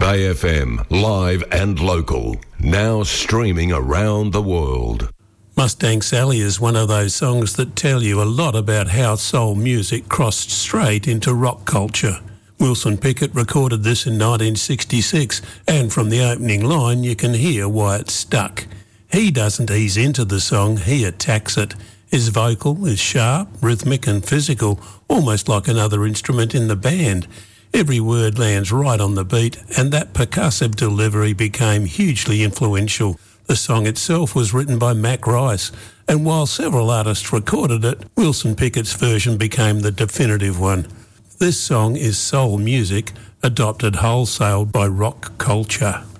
Bay FM, live and local. Now streaming around the world. Mustang Sally is one of those songs that tell you a lot about how soul music crossed straight into rock culture. Wilson Pickett recorded this in 1966, and from the opening line you can hear why it stuck. He doesn't ease into the song, he attacks it. His vocal is sharp, rhythmic and physical, almost like another instrument in the band. Every word lands right on the beat, and that percussive delivery became hugely influential. The song itself was written by Mac Rice, and while several artists recorded it, Wilson Pickett's version became the definitive one. This song is soul music, adopted wholesale by rock culture.